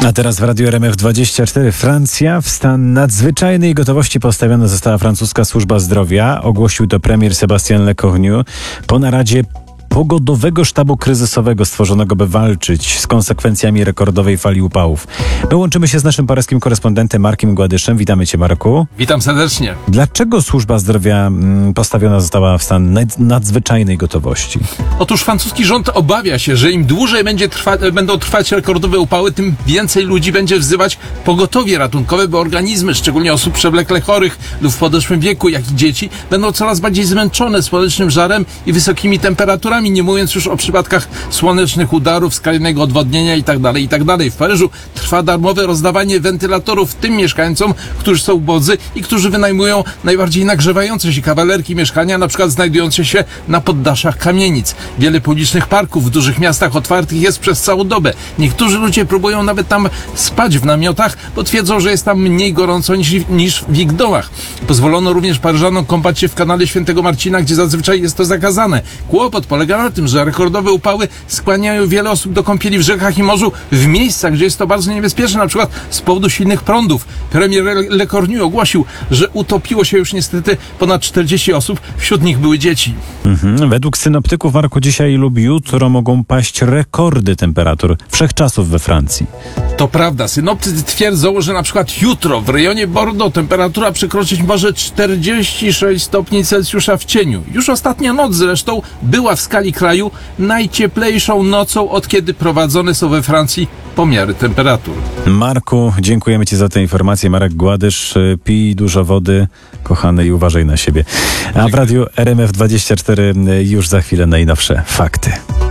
A teraz w Radiu RMF24 Francja. W stan nadzwyczajnej gotowości postawiona została francuska służba zdrowia. Ogłosił to premier Sébastien Lecornu po naradzie pogodowego sztabu kryzysowego stworzonego, by walczyć z konsekwencjami rekordowej fali upałów. My łączymy się z naszym paryskim korespondentem Markiem Gładyszem. Witamy Cię, Marku. Witam serdecznie. Dlaczego służba zdrowia postawiona została w stan nadzwyczajnej gotowości? Otóż francuski rząd obawia się, że im dłużej będą trwać rekordowe upały, tym więcej ludzi będzie wzywać pogotowie ratunkowe, bo organizmy, szczególnie osób przewlekle chorych lub w podeszłym wieku, jak i dzieci, będą coraz bardziej zmęczone słonecznym żarem i wysokimi temperaturami, nie mówiąc już o przypadkach słonecznych udarów, skrajnego odwodnienia itd. W Paryżu trwa darmowe rozdawanie wentylatorów tym mieszkańcom, którzy są ubodzy i którzy wynajmują najbardziej nagrzewające się kawalerki mieszkania, na przykład znajdujące się na poddaszach kamienic. Wiele publicznych parków w dużych miastach otwartych jest przez całą dobę. Niektórzy ludzie próbują nawet tam spać w namiotach, bo twierdzą, że jest tam mniej gorąco niż w ich domach. Pozwolono również Paryżanom kąpać się w kanale Świętego Marcina, gdzie zazwyczaj jest to zakazane. Kłopot polega na tym, że rekordowe upały skłaniają wiele osób do kąpieli w rzekach i morzu w miejscach, gdzie jest to bardzo niebezpieczne, na przykład z powodu silnych prądów. Premier Lecornu ogłosił, że utopiło się już niestety ponad 40 osób, wśród nich były dzieci. Według synoptyków, Marku, dzisiaj lub jutro mogą paść rekordy temperatur wszechczasów we Francji. To prawda, synoptycy twierdzą, że na przykład jutro w rejonie Bordeaux temperatura przekroczyć może 46 stopni Celsjusza w cieniu. Już ostatnia noc zresztą była w skali kraju najcieplejszą nocą, od kiedy prowadzone są we Francji pomiary temperatur. Marku, dziękujemy Ci za tę informację. Marek Gładysz, pij dużo wody, kochany, i uważaj na siebie. A w Radiu RMF24 już za chwilę najnowsze fakty.